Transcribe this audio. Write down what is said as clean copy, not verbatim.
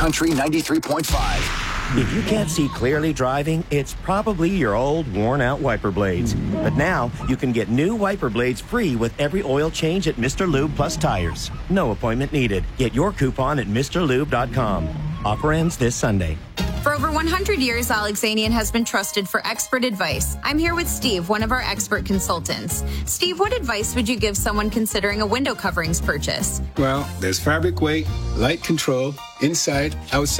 Country 93.5. If you can't see clearly driving, it's probably your old, worn-out wiper blades. But now, you can get new wiper blades free with every oil change at Mr. Lube Plus Tires. No appointment needed. Get your coupon at MrLube.com. Offer ends this Sunday. For over 100 years, Alexanian has been trusted for expert advice. I'm here with Steve, one of our expert consultants. Steve, what advice would you give someone considering a window coverings purchase? Well, there's fabric weight, light control, inside, outside.